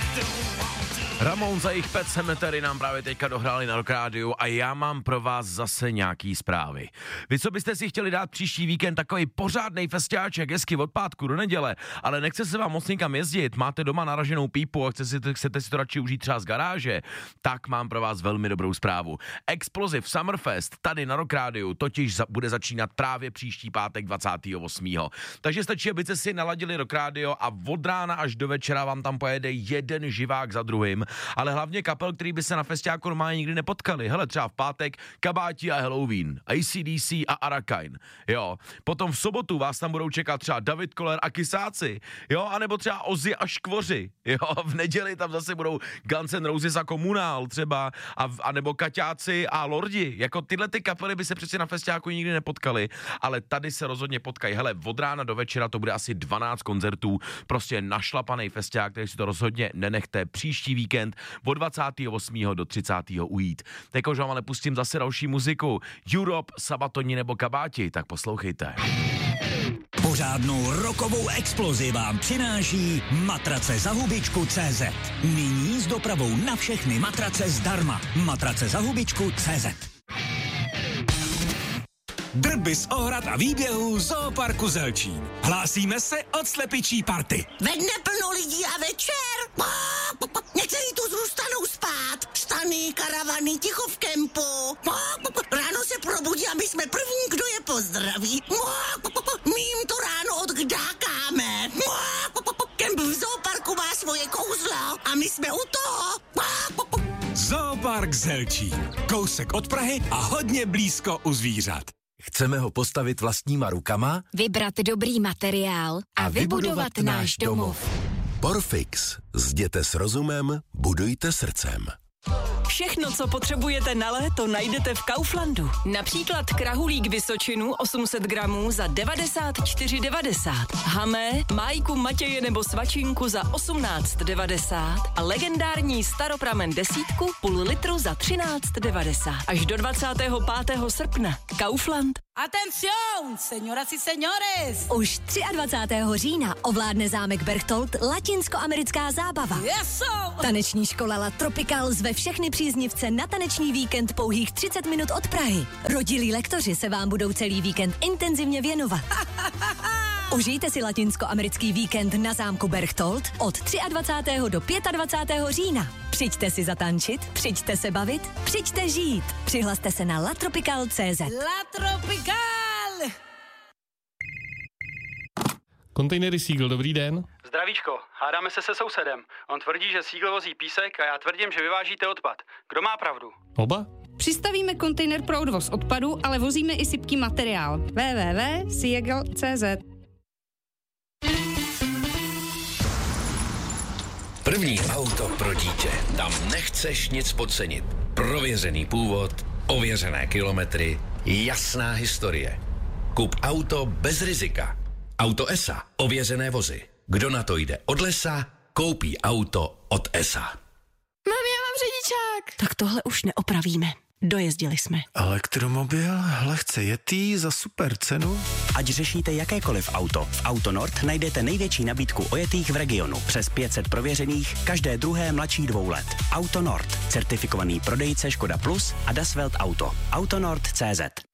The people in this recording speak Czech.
Ramones a jejich Pet Sematary nám právě teďka dohráli na Rock Rádiu a já mám pro vás zase nějaký zprávy. Vy, co byste si chtěli dát příští víkend takový pořádnej festiáček, hezky od pátku do neděle, ale nechce se vám moc někam jezdit, máte doma naraženou pípu a chcete si to radši užít třeba z garáže, tak mám pro vás velmi dobrou zprávu. Explosive Summerfest tady na Rock Rádiu totiž bude začínat právě příští pátek 28. Takže stačí, abyste si naladili Rock Radio a od rána až do večera vám tam pojede jeden živák za druhým, ale hlavně kapel, který by se na festiáku normálně nikdy nepotkali. Hele, třeba v pátek Kabáti a Halloween, AC/DC a Arakain, jo. Potom v sobotu vás tam budou čekat třeba David Koller a Kysáci, jo, anebo třeba Ozzy a Škvoři, jo. V neděli tam zase budou Guns N' Roses a Komunál třeba, a nebo Kaťáci a Lordi. Jako tyhle ty kapely by se přeci na festiáku nikdy nepotkali, ale tady se rozhodně potkají. Hele, od rána do večera to bude asi 12 koncertů, prostě našlapaný festiák, který si to rozhodně nenechte příští víkend od 28. do 30. ujít. Teď už vám ale pustím zase další muziku. Europe, Sabatoni nebo Kabáti, tak poslouchejte. Pořádnou rokovou explozi vám přináší matrace za hubičku.cz. Nyní s dopravou na všechny matrace zdarma. Matrace za hubičku.cz. Drby z ohrad a výběhů Zooparku Zelčín. Hlásíme se od slepičí party. Ve dne plno lidí a večer. Někteří tu zůstanou spát. Stany, karavany, ticho v kempu. Ráno se probudí a my jsme první, kdo je pozdraví. My jim to ráno odkdákáme. Kemp v Zooparku má svoje kouzlo a my jsme u toho. Zoopark Zelčín. Kousek od Prahy a hodně blízko u zvířat. Chceme ho postavit vlastníma rukama, vybrat dobrý materiál a vybudovat náš domov. Porfix. Zděte s rozumem, budujte srdcem. Všechno, co potřebujete na léto, najdete v Kauflandu. Například krahulík Vysočinu 800 gramů za 94,90. Hamé, májku Matěje nebo svačinku za 18,90 a legendární staropramen desítku půl litru za 13,90. Až do 25. srpna. Kaufland. Atención, señoras y señores. Už 23. října ovládne zámek Berchtold latinskoamerická zábava. Eso! Taneční škola La Tropical zve všechny příznivce na taneční víkend pouhých 30 minut od Prahy. Rodilí lektoři se vám budou celý víkend intenzivně věnovat. Užijte si latinskoamerický víkend na zámku Berchtold od 23. do 25. října. Přijďte si zatančit, přijďte se bavit, přijďte žít. Přihlaste se na latropical.cz. La Tropical! Kontejnery Seagull, dobrý den. Zdravíčko, hádáme se sousedem. On tvrdí, že Seagull vozí písek a já tvrdím, že vyvážíte odpad. Kdo má pravdu? Oba? Přistavíme kontejner pro odvoz odpadu, ale vozíme i sypký materiál. www.seagull.cz. První auto pro dítě. Tam nechceš nic podcenit. Prověřený původ, ověřené kilometry, jasná historie. Kup auto bez rizika. Auto ESA. Ověřené vozy. Kdo na to jde od lesa, koupí auto od ESA. Mami, já mám řidičák. Tak tohle už neopravíme. Dojezdili jsme. Elektromobil, lehce jetý za super cenu. Ať řešíte jakékoliv auto, v AutoNord najdete největší nabídku ojetých v regionu. Přes 500 prověřených, každé druhé mladší 2 let. AutoNord, certifikovaný prodejce Škoda Plus a Das Welt Auto. AutoNord.cz.